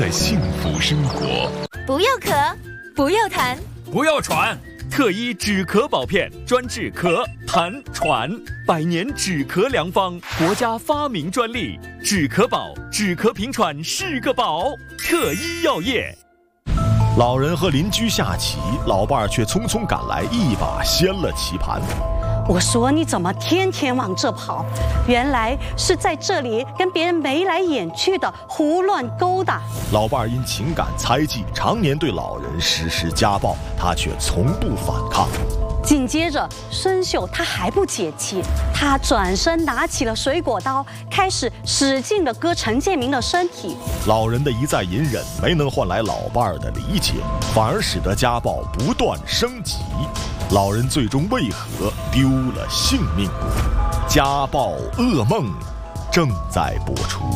的幸福生活。 不要咳，不要痰， 不要喘。特医止咳宝片，专治咳、痰、喘，100年止咳良方，国家发明专利。止咳宝，止咳平喘是个宝。特医药业。 老人和邻居下棋，老伴儿却匆匆赶来，一把掀了棋盘。 我说你怎么天天往这跑？原来是在这里跟别人眉来眼去的胡乱勾搭。 老伴儿因情感猜忌，常年对老人实施家暴，他却从不反抗。 紧接着，孙秀他还不解气，他转身拿起了水果刀，开始使劲地割陈建明的身体。 老人的一再隐忍没能换来老伴儿的理解，反而使得家暴不断升级。老人最终为何丢了性命？家暴噩梦正在播出。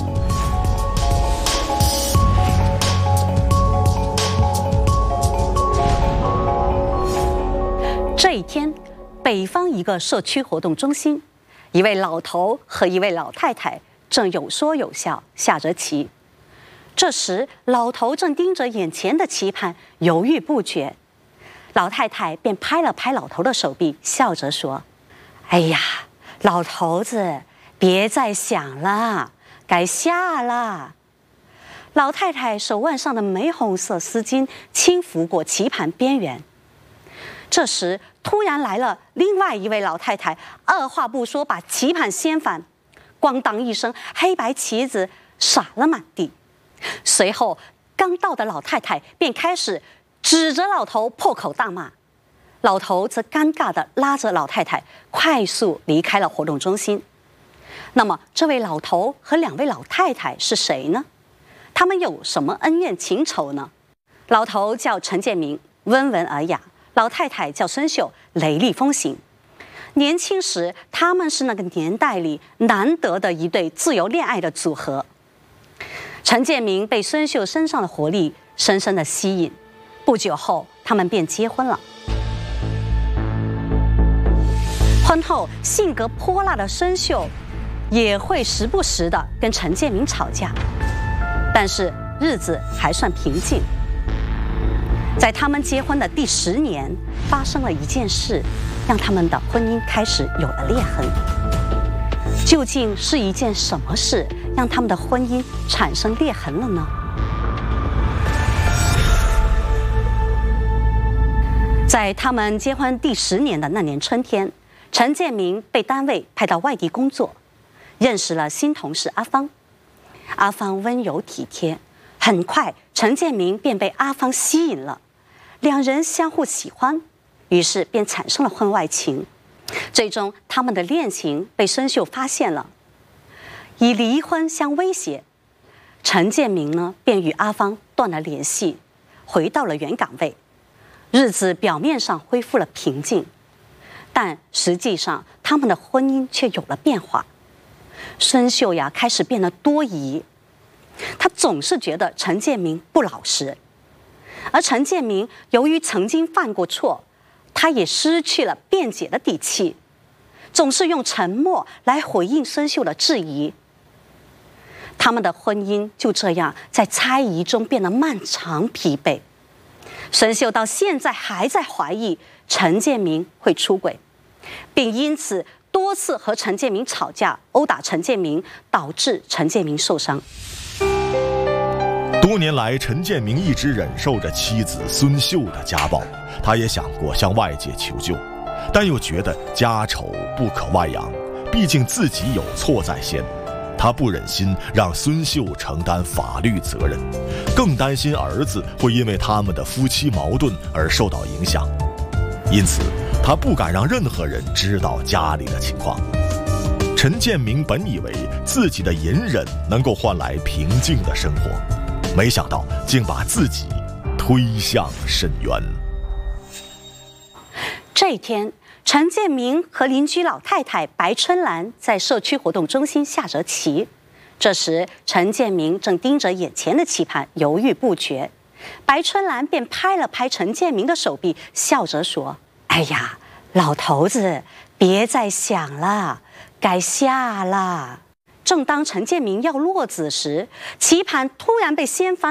这一天，北方一个社区活动中心，一位老头和一位老太太正有说有笑下着棋。这时，老头正盯着眼前的棋盘，犹豫不决。老太太便拍了拍老头的手臂，笑着说：“哎呀，老头子，别再想了，该下了。”老太太手腕上的玫红色丝巾轻拂过棋盘边缘。这时，突然来了另外一位老太太，二话不说把棋盘掀翻，咣当一声，黑白棋子洒了满地。随后，刚到的老太太便开始指着老头破口大骂，老头则尴尬地拉着老太太快速离开了活动中心。那么，这位老头和2位老太太是谁呢？他们有什么恩怨情仇呢？老头叫陈建明，温文尔雅；老太太叫孙秀，雷厉风行。年轻时，他们是那个年代里难得的一对自由恋爱的组合。陈建明被孙秀身上的活力深深地吸引。不久后，他们便结婚了。婚后，性格泼辣的孙秀也会时不时地跟陈建明吵架，但是日子还算平静。在他们结婚的第10年，发生了一件事，让他们的婚姻开始有了裂痕。究竟是一件什么事，让他们的婚姻产生裂痕了呢？在他们结婚第10年的那年春天，陈建明被单位派到外地工作，认识了新同事阿芳。阿芳温柔体贴，很快陈建明便被阿芳吸引了，两人相互喜欢，于是便产生了婚外情。最终，他们的恋情被孙秀发现了，以离婚相威胁。陈建明呢，便与阿芳断了联系，回到了原岗位。日子表面上恢复了平静，但实际上他们的婚姻却有了变化。孙秀呀开始变得多疑，她总是觉得陈建明不老实，而陈建明由于曾经犯过错，他也失去了辩解的底气，总是用沉默来回应孙秀的质疑。他们的婚姻就这样在猜疑中变得漫长疲惫。孙秀到现在还在怀疑陈建明会出轨，并因此多次和陈建明吵架，殴打陈建明，导致陈建明受伤。 多年来，陈建明一直忍受着妻子孙秀的家暴，他也想过向外界求救，但又觉得家丑不可外扬，毕竟自己有错在先。他不忍心让孙秀承担法律责任，更担心儿子会因为他们的夫妻矛盾而受到影响，因此他不敢让任何人知道家里的情况。陈建明本以为自己的隐忍能够换来平静的生活，没想到竟把自己推向深渊。 这一天，陈建明和邻居老太太白春兰在社区活动中心下着棋。这时，陈建明正盯着眼前的棋盘，犹豫不决。白春兰便拍了拍陈建明的手臂，笑着说：“哎呀，老头子，别再想了，该下了。”正当陈建明要落子时，棋盘突然被掀翻。